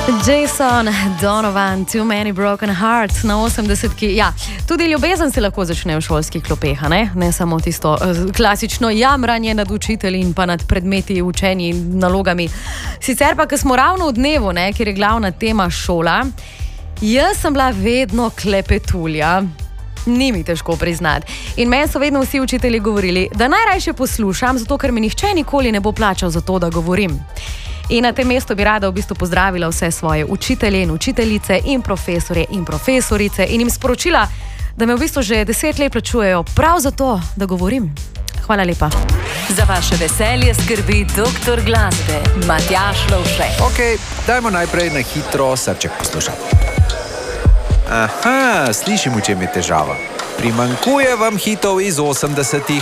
Jason Donovan, Too Many Broken Hearts na 80-ki. Ja, tudi ljubezen se lahko začne v šolskih klopeh, ne samo tisto klasično jamranje nad učitelji in pa nad predmeti, učenji in nalogami. Sicer pa, ko smo ravno v dnevu, kjer je glavna tema šola, jaz sem bila vedno klepetulja. Ni mi težko priznati. In meni so vedno vsi učitelji govorili, da najrajše poslušam, zato ker mi nihče nikoli ne bo plačal za to, da govorim. In na tem mestu bi rada v bistvu pozdravila vse svoje učitelje in učiteljice in profesorje in profesorice in jim sporočila, da me v bistvu že 10 let plačujejo prav za to, da govorim. Hvala lepa. Za vaše veselje skrbi doktor glasbe Matjaž Lovše. Ok, dajmo najprej na hitro srček poslušati. Aha, slišim, v čem je težava. Primanjkuje vam hitov iz 80-ih.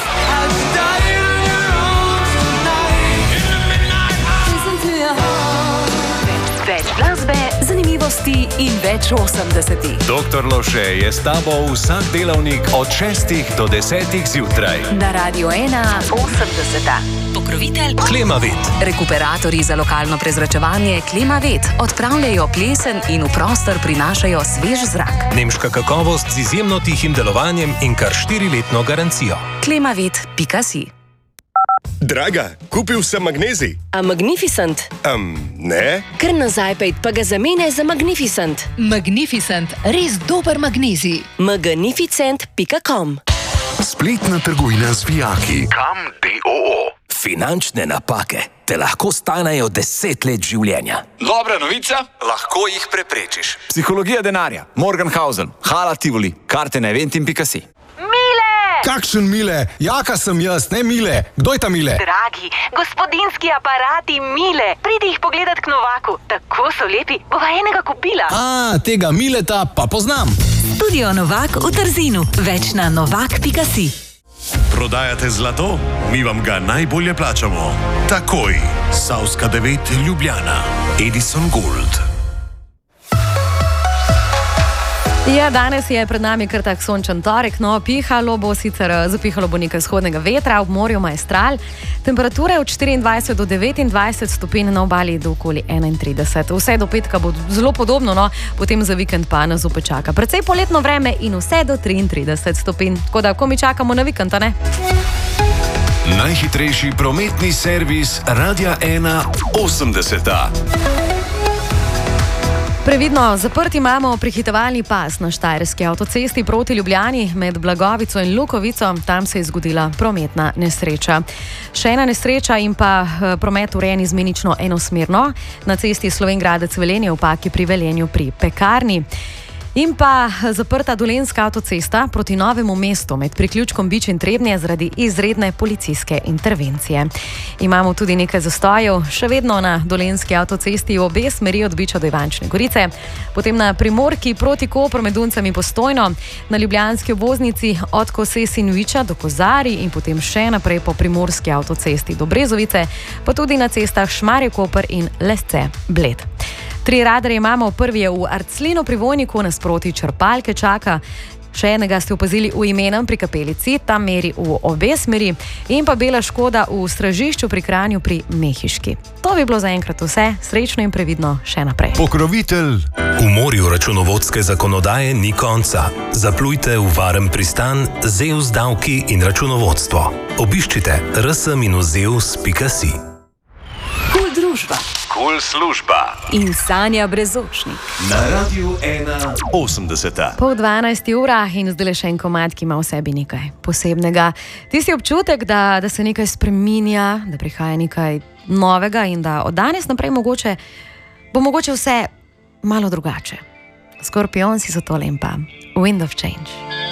Več glasbe, zanimivosti in več 80-ih. Doktor Lovše je s tabo vsak delavnik od 6 do 10 zjutraj. Na Radio 1 80. Pokrovitelj Klimavet. Rekuperatorji za lokalno prezračevanje Klimavet odpravljajo plesen in v prostor prinašajo svež zrak. Nemška kakovost z izjemno tihim delovanjem in kar 4-letno garancijo. Klimavet.si. Draga, kupil sem magnezij. A Magnificent? Ne. Kar nazaj pejt, pa ga zamene za Magnificent. Magnificent, res dober magnezij. Magnificent.com. Spletna trgovina z vijaki. Kam DOO. Finančne napake te lahko stanejo 10 let življenja. Dobra novica? Lahko jih preprečiš. Psihologija denarja, Morgenhausen, Hala Tivoli, karte na eventim.si. Kakšen Mile? Jaka sem jaz, ne Mile. Kdo je ta Mile? Dragi, gospodinski aparati Mile. Pridi jih pogledat k Novaku. Tako so lepi, bova enega kupila. Tega Mileta pa poznam. Studio Novak v Trzinu. Več na novak.si. Prodajate zlato? Mi vam ga najbolje plačamo. Takoj. Savska 9 Ljubljana. Edison Gold. Ja, danes je pred nami kar tak sončen torek, pihalo bo sicer, zapihalo bo nekaj vzhodnega vetra, ob morju maestral, temperature od 24 do 29 stopinj, na obali do okoli 31. Vse do petka bo zelo podobno, potem za vikend pa nas zopet čaka precej poletno vreme in vse do 33 stopinj. Tako da, ko mi čakamo na vikend, ne? Najhitrejši prometni servis Radia 1 80. Previdno, zaprt imamo prehitevalni pas na Štajerski avtocesti proti Ljubljani med Blagovico in Lukovico. Tam se je zgodila prometna nesreča. Še ena nesreča in pa promet urejen izmenično enosmerno na cesti Slovenj Gradec-Velenje v Paki pri Velenju pri Pekarni. In pa zaprta Dolenjska avtocesta proti Novemu mestu med priključkom Bič in Trebnje zaradi izredne policijske intervencije. Imamo tudi nekaj zastojev, še vedno na Dolenjski avtocesti v obe smeri od Biča do Ivančne Gorice, potem na Primorki proti Kopru med Duncem in Postojno, na Ljubljanski obvoznici od Koses in Viča do Kozari in potem še naprej po Primorski avtocesti do Brezovice, pa tudi na cestah Šmarje-Koper in Lesce-Bled. 3 radarje imamo, prvi je v Arclinu pri Vojniku, nasproti črpalke čaka. Še enega ste opazili v Imenem pri Kapelici, tam meri v obe smeri, in pa bela škoda v Stražišču pri Kranju pri Mehiški. To bi bilo zaenkrat vse, srečno in previdno še naprej. Pokrovitelj. V morju računovodske zakonodaje ni konca. Zaplujte v varen pristan Zeus davki in računovodstvo. Obiščite rs-zeus.si. Kul družba. Kul služba. In Sanja Brezočnik. Na Radiu 1 80. Pol 12 ura in zdaj še en komad, ki ima v sebi nekaj posebnega. Tisti občutek, da se nekaj spreminja, da prihaja nekaj novega in da od danes naprej bo mogoče vse malo drugače. Skorpion si za tole in pa Wind of Change.